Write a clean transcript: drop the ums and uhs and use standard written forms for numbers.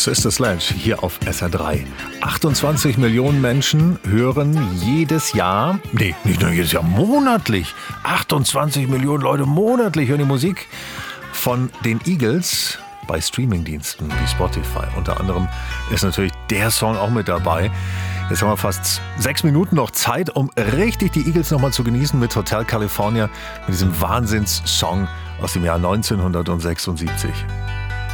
Sister Sledge hier auf SR3. 28 Millionen Menschen hören jedes Jahr, nicht nur jedes Jahr, monatlich. 28 Millionen Leute monatlich hören die Musik von den Eagles bei Streamingdiensten wie Spotify. Unter anderem ist natürlich der Song auch mit dabei. Jetzt haben wir fast 6 Minuten noch Zeit, um richtig die Eagles nochmal zu genießen mit Hotel California, mit diesem Wahnsinnssong aus dem Jahr 1976.